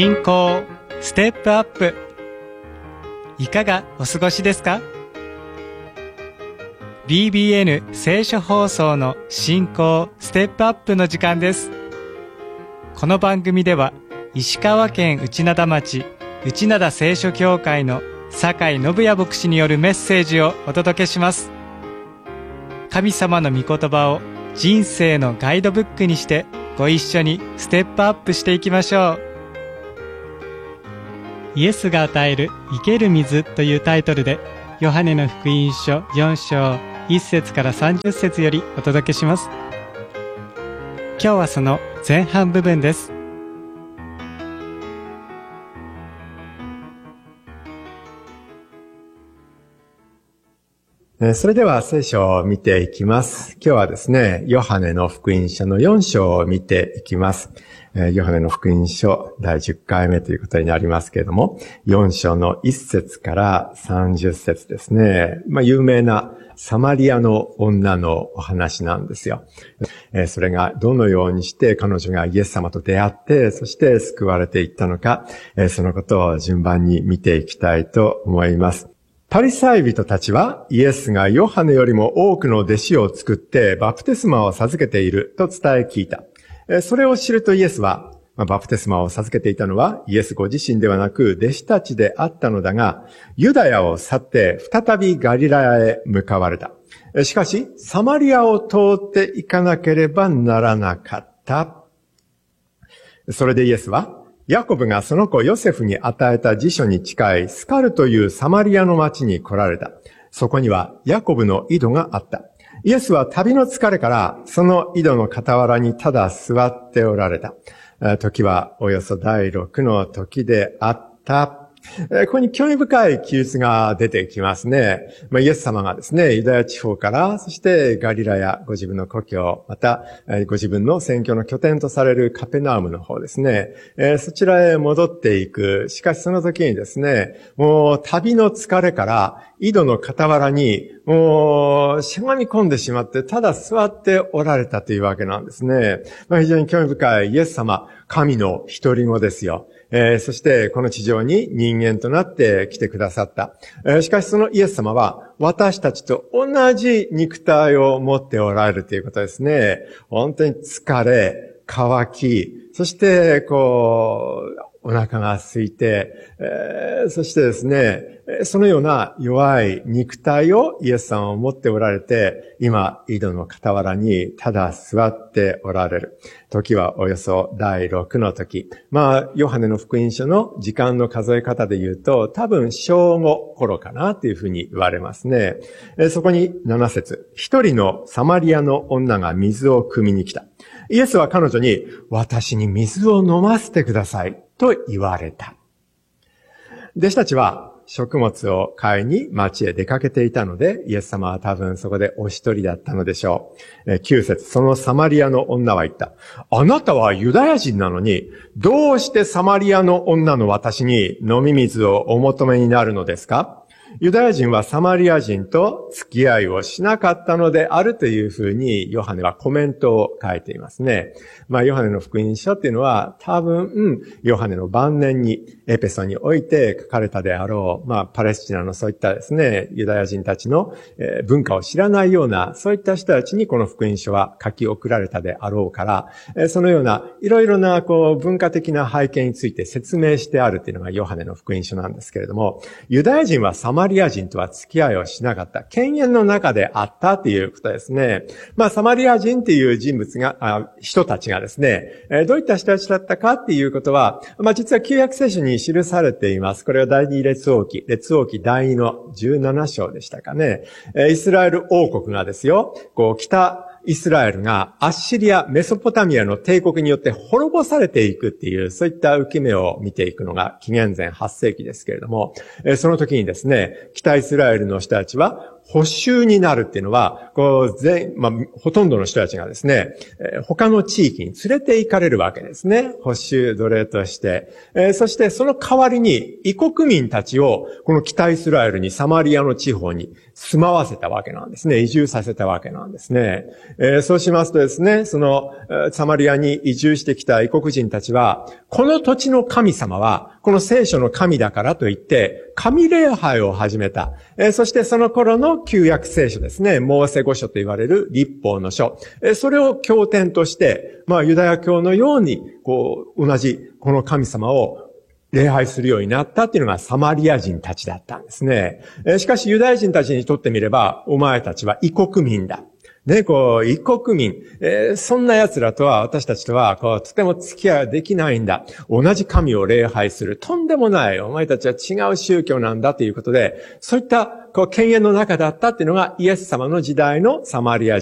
信仰ステップアップ、いかがお過ごしですか？ BBN 聖書放送の信仰ステップアップの時間です。この番組では石川県内灘町内灘聖書教会の酒井信也牧師によるメッセージをお届けします。神様の御言葉を人生のガイドブックにしてご一緒にステップアップしていきましょう。イエスが与える生ける水というタイトルで、ヨハネの福音書4章1節から30節よりお届けします。今日はその前半部分です。 それでは聖書を見ていきます。今日はですね、ヨハネの福音書の4章を見ていきます。ヨハネの福音書第10回目ということになりますけれども、4章の1節から30節ですね。有名なサマリアの女のお話なんですよ。それがどのようにして彼女がイエス様と出会って、そして救われていったのか、そのことを順番に見ていきたいと思います。パリサイ人たちはイエスがヨハネよりも多くの弟子を作ってバプテスマを授けていると伝え聞いた。それを知るとイエスは、バプテスマを授けていたのはイエスご自身ではなく弟子たちであったのだが、ユダヤを去って再びガリラヤへ向かわれた。しかし、サマリアを通っていかなければならなかった。それでイエスは、ヤコブがその子ヨセフに与えた辞書に近いスカルというサマリアの町に来られた。そこにはヤコブの井戸があった。イエスは旅の疲れからその井戸の傍らにただ座っておられた。時はおよそ第6の時であった。ここに興味深い記述が出てきますね。イエス様がですね、ユダヤ地方から、そしてガリラヤ、ご自分の故郷、またご自分の宣教の拠点とされるカペナウムの方ですね、そちらへ戻っていく。しかしその時にですね、もう旅の疲れから井戸の傍らにもうしゃがみ込んでしまってただ座っておられたというわけなんですね。非常に興味深いイエス様、神の独り子ですよ。そしてこの地上に人間となって来てくださった。しかしそのイエス様は私たちと同じ肉体を持っておられるということですね。本当に疲れ、渇き、そしてお腹が空いて、そしてですね、そのような弱い肉体をイエス様を持っておられて、今、井戸の傍らにただ座っておられる。時はおよそ第6の時。ヨハネの福音書の時間の数え方で言うと、多分正午頃かなというふうに言われますね。そこに7節。一人のサマリアの女が水を汲みに来た。イエスは彼女に、私に水を飲ませてくださいと言われた。弟子たちは食物を買いに町へ出かけていたので、イエス様は多分そこでお一人だったのでしょう。9節、そのサマリアの女は言った。あなたはユダヤ人なのに、どうしてサマリアの女の私に飲み水をお求めになるのですか？ユダヤ人はサマリア人と付き合いをしなかったのであるというふうにヨハネはコメントを書いていますね。ヨハネの福音書っていうのは多分ヨハネの晩年にエペソにおいて書かれたであろう、パレスチナのそういったですね、ユダヤ人たちの文化を知らないようなそういった人たちにこの福音書は書き送られたであろうから、そのようないろいろな文化的な背景について説明してあるというのがヨハネの福音書なんですけれども、ユダヤ人はサマリア人とは付き合いをしなかった。犬猿の中であったということですね。サマリア人っていう人たちがですね、どういった人たちだったかっていうことは、実は旧約聖書に記されています。これは第二列王記第2の17章でしたかね。イスラエル王国がですよ、北イスラエルがアッシリア、メソポタミアの帝国によって滅ぼされていくっていう、そういった受け目を見ていくのが紀元前8世紀ですけれども、その時にですね、北イスラエルの人たちは捕囚になるっていうのは、ほとんどの人たちがですね、他の地域に連れて行かれるわけですね。捕囚奴隷として。そしてその代わりに異国民たちをこの北イスラエルにサマリアの地方に住まわせたわけなんですね。移住させたわけなんですね。そうしますとですね、そのサマリアに移住してきた異国人たちは、この土地の神様は、この聖書の神だからといって、神礼拝を始めた。そしてその頃の旧約聖書ですね、モーセ五書と言われる律法の書。それを経典として、ユダヤ教のように、同じこの神様を礼拝するようになったっていうのがサマリア人たちだったんですね。しかしユダヤ人たちにとってみれば、お前たちは異国民だ。異国民、そんな奴らとは、私たちとは、とても付き合いはできないんだ。同じ神を礼拝する。とんでもない。お前たちは違う宗教なんだということで、そういった、犬猿の中だったっていうのがイエス様の時代のサマリア人